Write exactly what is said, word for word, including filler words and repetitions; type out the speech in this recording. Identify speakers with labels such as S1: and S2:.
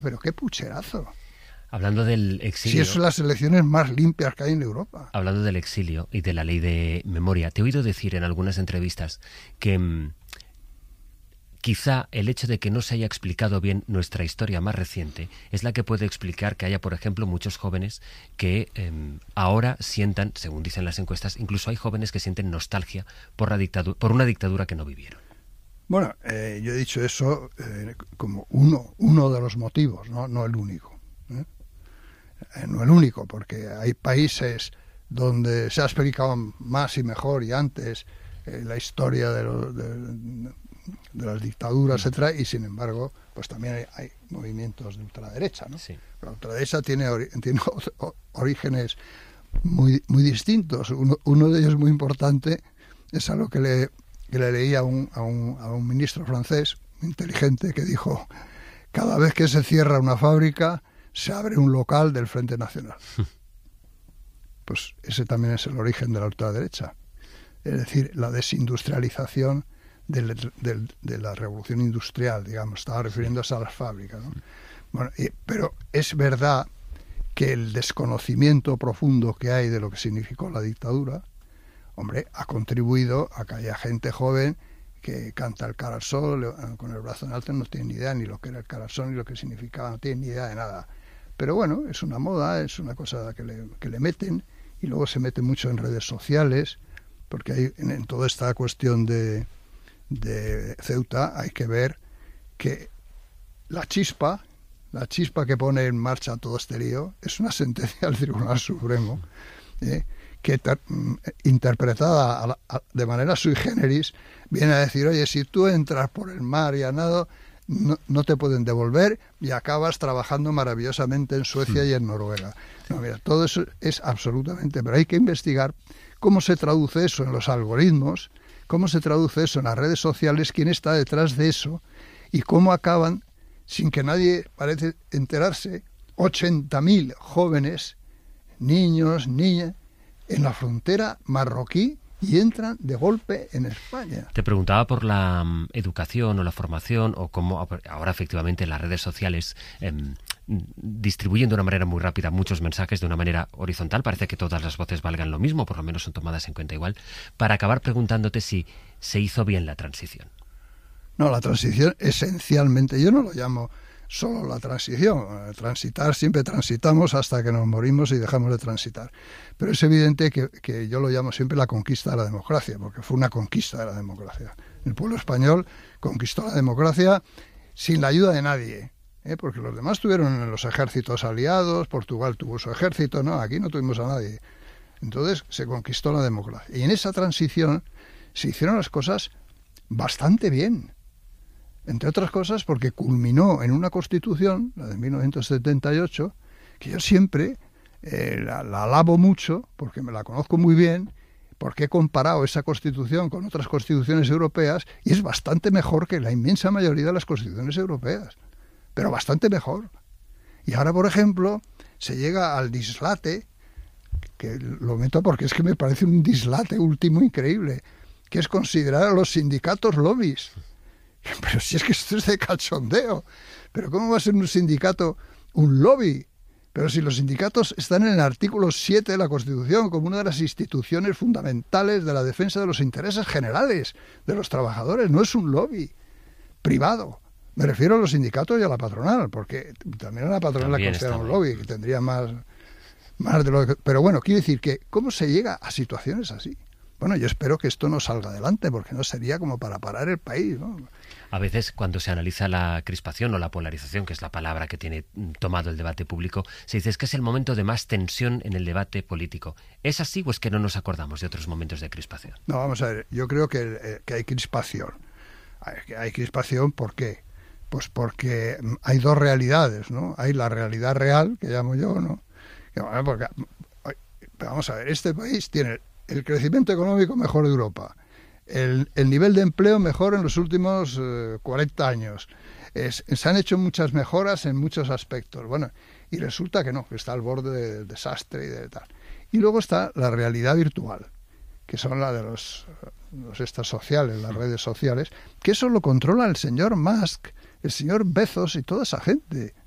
S1: Pero qué pucherazo.
S2: Hablando del exilio...
S1: Si son las elecciones más limpias que hay en Europa.
S2: Hablando del exilio y de la ley de memoria, te he oído decir en algunas entrevistas que mmm, quizá el hecho de que no se haya explicado bien nuestra historia más reciente es la que puede explicar que haya, por ejemplo, muchos jóvenes que eh, ahora sientan, según dicen las encuestas, incluso hay jóvenes que sienten nostalgia por, la dictadura, por una dictadura que no vivieron.
S1: Bueno, eh, yo he dicho eso eh, como uno, uno de los motivos, no, no el único. ¿eh? Eh, no el único, porque hay países donde se ha explicado más y mejor y antes eh, la historia de, lo, de, de las dictaduras, etcétera, y sin embargo, pues también hay, hay movimientos de ultraderecha, ¿no?
S2: Sí.
S1: La ultraderecha tiene, ori tiene orígenes muy, muy distintos. Uno, uno de ellos muy importante es algo que le, que le leí a un, a, un, a un ministro francés inteligente que dijo: cada vez que se cierra una fábrica se abre un local del Frente Nacional. Pues ese también es el origen de la ultraderecha. Es decir, la desindustrialización del, del, de la revolución industrial, digamos, estaba refiriéndose a las fábricas, ¿no? Bueno, y, pero es verdad que el desconocimiento profundo que hay de lo que significó la dictadura, hombre, ha contribuido a que haya gente joven que canta el cara al sol con el brazo en alto, no tiene ni idea ni lo que era el cara al sol ni lo que significaba, no tiene ni idea de nada. Pero bueno, es una moda, es una cosa que le, que le meten, y luego se mete mucho en redes sociales, porque hay, en, en toda esta cuestión de, de Ceuta hay que ver que la chispa, la chispa que pone en marcha todo este lío, es una sentencia del Tribunal Supremo, ¿eh? que ter, interpretada a la, a, de manera sui generis, viene a decir: oye, si tú entras por el mar y a nado, no, no te pueden devolver y acabas trabajando maravillosamente en Suecia y en Noruega. No, mira, todo eso es absolutamente... Pero hay que investigar cómo se traduce eso en los algoritmos, cómo se traduce eso en las redes sociales, quién está detrás de eso y cómo acaban, sin que nadie parece enterarse, ochenta mil jóvenes, niños, niñas, en la frontera marroquí y entran de golpe en España.
S2: Te preguntaba por la um, educación o la formación, o cómo ahora efectivamente las redes sociales eh, distribuyen de una manera muy rápida muchos mensajes de una manera horizontal. Parece que todas las voces valgan lo mismo, por lo menos son tomadas en cuenta igual. Para acabar preguntándote si se hizo bien la transición.
S1: No, la transición esencialmente, yo no lo llamo solo la transición. Transitar, siempre transitamos hasta que nos morimos y dejamos de transitar. Pero es evidente que, que yo lo llamo siempre la conquista de la democracia, porque fue una conquista de la democracia. El pueblo español conquistó la democracia sin la ayuda de nadie, ¿eh? Porque los demás tuvieron los ejércitos aliados, Portugal tuvo su ejército, no, aquí no tuvimos a nadie. Entonces se conquistó la democracia. Y en esa transición se hicieron las cosas bastante bien. Entre otras cosas porque culminó en una Constitución, la de mil novecientos setenta y ocho, que yo siempre eh, la, la alabo mucho, porque me la conozco muy bien, porque he comparado esa Constitución con otras constituciones europeas, y es bastante mejor que la inmensa mayoría de las constituciones europeas, pero bastante mejor. Y ahora, por ejemplo, se llega al dislate, que lo meto porque es que me parece un dislate último increíble, que es considerar a los sindicatos lobbies. Pero si es que esto es de cachondeo. ¿Pero cómo va a ser un sindicato un lobby? Pero si los sindicatos están en el artículo siete de la Constitución como una de las instituciones fundamentales de la defensa de los intereses generales de los trabajadores, no es un lobby privado. Me refiero a los sindicatos y a la patronal, porque también a la patronal la considera un lobby, que tendría más, más de lo que... Pero bueno, quiero decir que ¿cómo se llega a situaciones así? Bueno, yo espero que esto no salga adelante, porque no sería como para parar el país, ¿no?
S2: A veces, cuando se analiza la crispación o la polarización, que es la palabra que tiene tomado el debate público, se dice que es el momento de más tensión en el debate político. ¿Es así o es que no nos acordamos de otros momentos de crispación?
S1: No, vamos a ver, yo creo que, eh, que hay crispación. Hay, hay crispación, ¿por qué? Pues porque hay dos realidades, ¿no? Hay la realidad real, que llamo yo, ¿no? Que, bueno, porque, vamos a ver, este país tiene el crecimiento económico mejor de Europa, el, el nivel de empleo mejor en los últimos eh, cuarenta años, es, se han hecho muchas mejoras en muchos aspectos, bueno, y resulta que no, que está al borde del desastre y de tal. Y luego está la realidad virtual, que son la de los, los estas sociales, las redes sociales, que eso lo controla el señor Musk, el señor Bezos y toda esa gente.